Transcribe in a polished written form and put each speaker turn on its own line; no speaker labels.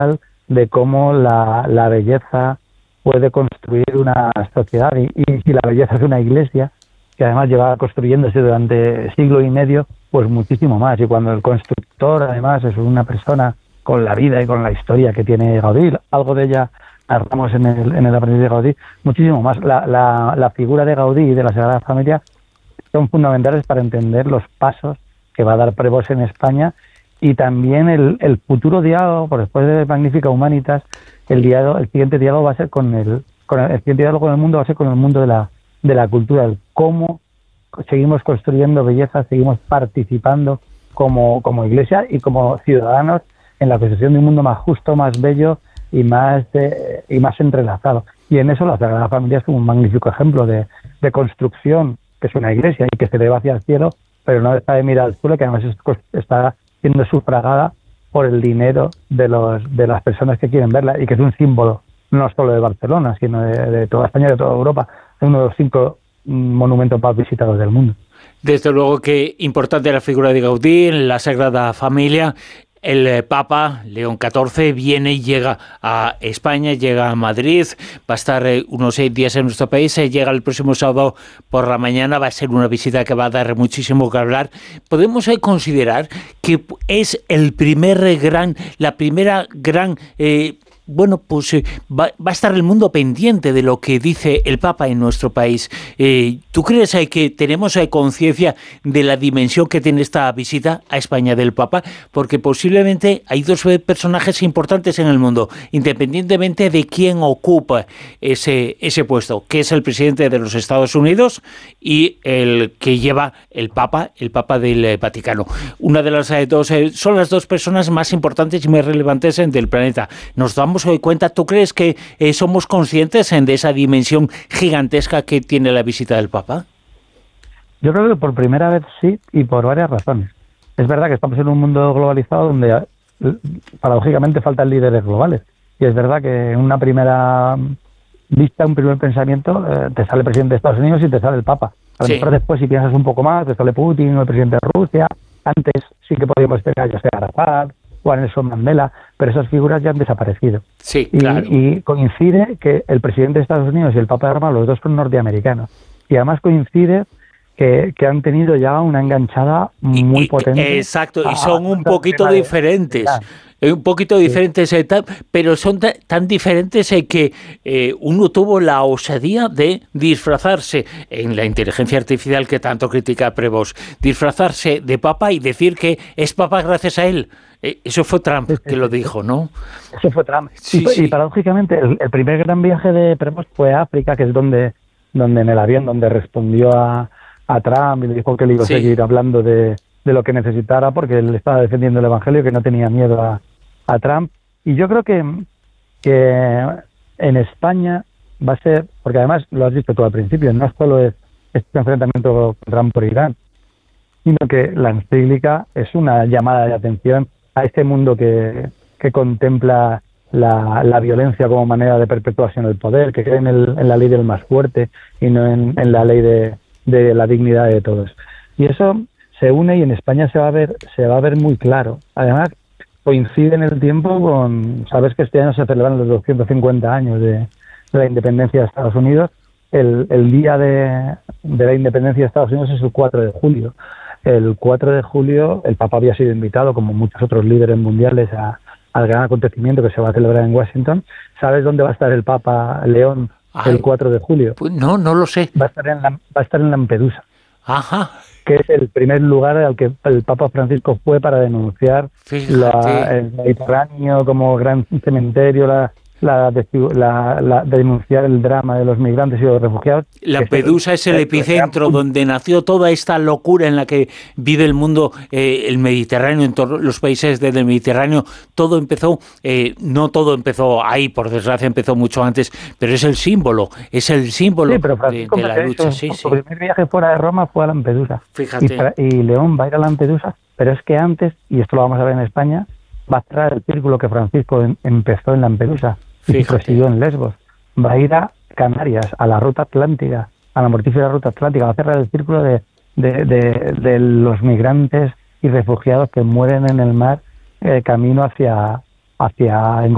de cómo la belleza puede construir una sociedad y si la belleza es una iglesia, que además lleva construyéndose durante siglo y medio, pues muchísimo más. Y cuando el constructor además es una persona con la vida y con la historia que tiene Gaudí, algo de ella narramos en el aprendiz de Gaudí, muchísimo más. La figura de Gaudí y de la Sagrada Familia son fundamentales para entender los pasos que va a dar Prevost en España y también el futuro diálogo, por después de Magnifica Humanitas, el siguiente diálogo va a ser el siguiente diálogo con el mundo va a ser con el mundo de la cultura, el cómo seguimos construyendo belleza, seguimos participando como iglesia y como ciudadanos en la construcción de un mundo más justo, más bello y más entrelazado. Y en eso la Sagrada Familia es un magnífico ejemplo de construcción, que es una iglesia y que se eleva hacia el cielo, pero no deja de mirar al suelo, que además está siendo sufragada por el dinero de las personas que quieren verla y que es un símbolo no solo de Barcelona, sino de toda España y de toda Europa. Es uno de los 5 monumentos más visitados del mundo.
Desde luego que importante la figura de Gaudí en la Sagrada Familia. El Papa León XIV viene y llega a España, llega a Madrid, va a estar unos 6 días en nuestro país, llega el próximo sábado por la mañana, va a ser una visita que va a dar muchísimo que hablar. Podemos considerar que es la primera gran va a estar el mundo pendiente de lo que dice el Papa en nuestro país. ¿Tú crees que tenemos conciencia de la dimensión que tiene esta visita a España del Papa? Porque posiblemente hay 2 personajes importantes en el mundo, independientemente de quién ocupa ese puesto, que es el presidente de los Estados Unidos y el que lleva el Papa del Vaticano. Una de las son las 2 personas más importantes y más relevantes del planeta. Nos damos cuenta, ¿tú crees que somos conscientes de esa dimensión gigantesca que tiene la visita del Papa?
Yo creo que por primera vez sí, y por varias razones. Es verdad que estamos en un mundo globalizado donde paradójicamente faltan líderes globales. Y es verdad que en una primera vista, un primer pensamiento, te sale el presidente de Estados Unidos y te sale el Papa. A lo mejor después, si piensas un poco más, te sale Putin o el presidente de Rusia. Antes sí que podíamos tener a Yasser Arafat o a Nelson Mandela, pero esas figuras ya han desaparecido.
Sí, claro.
Y coincide que el presidente de Estados Unidos y el Papa de Roma, los 2 son norteamericanos. Y además coincide que han tenido ya una enganchada muy potente.
Exacto, y son un poquito diferentes. Un poquito diferentes, pero son tan diferentes que uno tuvo la osadía de disfrazarse en la inteligencia artificial que tanto critica Prevost, disfrazarse de Papa y decir que es Papa gracias a él. Eso fue Trump que lo dijo, ¿no?
Eso fue Trump. Y paradójicamente el primer gran viaje de Prevost fue a África, que es donde en el avión donde respondió a Trump y le dijo que le iba a seguir hablando de lo que necesitara porque él estaba defendiendo el Evangelio, que no tenía miedo a Trump. Y yo creo que en España va a ser, porque además lo has dicho tú al principio, no solo es este enfrentamiento con Trump por Irán, sino que la encíclica es una llamada de atención a este mundo que contempla la violencia como manera de perpetuación del poder, que cree en la ley del más fuerte y no en la ley de la dignidad de todos. Y eso se une y en España se va a ver muy claro. Además, coincide en el tiempo con, sabes que este año se celebran los 250 años de la independencia de Estados Unidos. El día de la independencia de Estados Unidos es el 4 de julio. El 4 de julio el Papa había sido invitado, como muchos otros líderes mundiales, al gran acontecimiento que se va a celebrar en Washington. ¿Sabes dónde va a estar el Papa León el 4 de julio?
Pues no lo sé.
Va a estar en Lampedusa.
Ajá.
Que es el primer lugar al que el Papa Francisco fue para denunciar el Mediterráneo como gran cementerio, denunciar el drama de los migrantes y los refugiados.
Lampedusa es el epicentro donde nació toda esta locura en la que vive el mundo, el Mediterráneo, en todos los países del Mediterráneo. Todo empezó, no todo empezó ahí, por desgracia empezó mucho antes, pero es el símbolo
pero Francisco,
de la lucha.
Su primer viaje fuera de Roma fue a Lampedusa.
Fíjate.
Y León va a ir a Lampedusa, pero es que antes, y esto lo vamos a ver en España, va a cerrar el círculo que Francisco empezó en Lampedusa y prosiguió en Lesbos. Va a ir a Canarias, a la ruta atlántica, a la mortífera ruta atlántica, va a cerrar el círculo de los migrantes y refugiados que mueren en el mar camino hacia